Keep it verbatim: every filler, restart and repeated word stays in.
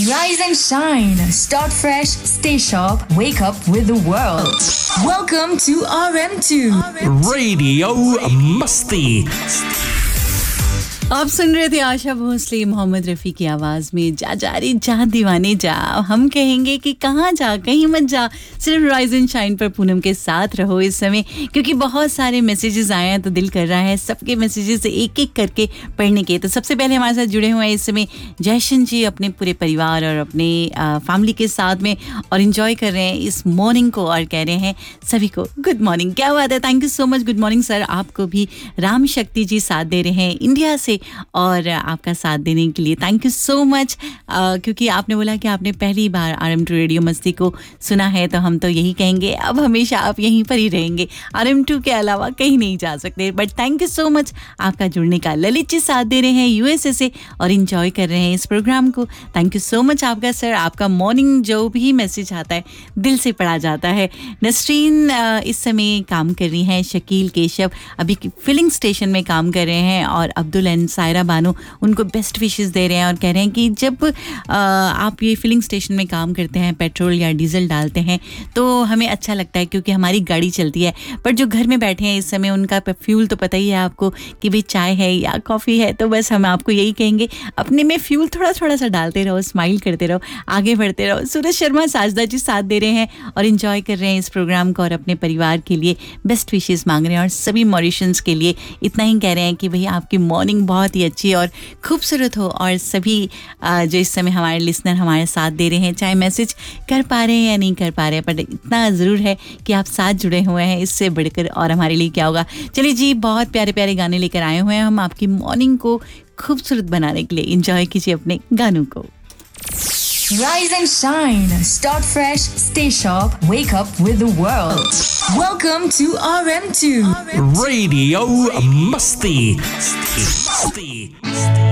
Rise and shine. Start fresh. Stay sharp. Wake up with the world. Welcome to R M two Radio Masti. आप सुन रहे थे आशा भोसले मोहम्मद रफ़ी की आवाज़ में जा जा रे जा दीवाने जा। हम कहेंगे कि कहाँ जा, कहीं मत जा, सिर्फ राइज एंड शाइन पर पूनम के साथ रहो इस समय, क्योंकि बहुत सारे मैसेजेस आए हैं तो दिल कर रहा है सबके मैसेजेस एक एक करके पढ़ने के। तो सबसे पहले हमारे साथ जुड़े हुए हैं इस समय जयशन जी अपने पूरे परिवार और अपने फैमिली के साथ में और इन्जॉय कर रहे हैं इस मॉर्निंग को और कह रहे हैं सभी को गुड मॉर्निंग। क्या बात है, thank you so much. Good morning sir. आपको भी राम शक्ति जी साथ दे रहे हैं इंडिया से और आपका साथ देने के लिए थैंक यू सो मच, क्योंकि आपने बोला कि आपने पहली बार आर एम टू रेडियो मस्ती को सुना है, तो हम तो यही कहेंगे अब हमेशा आप यहीं पर ही रहेंगे, आर एम टू के अलावा कहीं नहीं जा सकते। But thank you so much आपका जुड़ने का। ललित जी साथ दे रहे हैं यूएसए से और इन्जॉय कर रहे हैं इस प्रोग्राम को। थैंक यू सो मच आपका सर। आपका मॉर्निंग जो भी मैसेज आता है दिल से पढ़ा जाता है। नसरीन इस समय काम कर रही हैं, शकील केशव अभी फिलिंग स्टेशन में काम कर रहे हैं और अब्दुल एंड सायरा बानो उनको बेस्ट विशेस दे रहे हैं और कह रहे हैं कि जब आ, आप ये फिलिंग स्टेशन में काम करते हैं, पेट्रोल या डीजल डालते हैं तो हमें अच्छा लगता है क्योंकि हमारी गाड़ी चलती है, पर जो घर में बैठे हैं इस समय उनका फ्यूल तो पता ही है आपको कि भाई चाय है या कॉफ़ी है। तो बस हम आपको यही कहेंगे अपने में फ्यूल थोड़ा थोड़ा सा डालते रहो, स्माइल करते रहो, आगे बढ़ते रहो। सूरज शर्मा साजदा जी साथ दे रहे हैं और इन्जॉय कर रहे हैं इस प्रोग्राम को और अपने परिवार के लिए बेस्ट विशेस मांग रहे हैं और सभी मॉरिशंस के लिए इतना ही कह रहे हैं कि भाई आपकी मॉर्निंग बहुत ही अच्छी और खूबसूरत हो। और सभी जो इस समय हमारे लिसनर हमारे साथ दे रहे हैं, चाहे मैसेज कर पा रहे हैं या नहीं कर पा रहे हैं, पर इतना ज़रूर है कि आप साथ जुड़े हुए हैं, इससे बढ़कर और हमारे लिए क्या होगा। चलिए जी, बहुत प्यारे प्यारे गाने लेकर आए हुए हैं हम आपकी मॉर्निंग को खूबसूरत बनाने के लिए। एंजॉय कीजिए अपने गानों को। Rise and shine. Start fresh. Stay sharp. Wake up with the world. Welcome to R M two Radio Masti. Masti.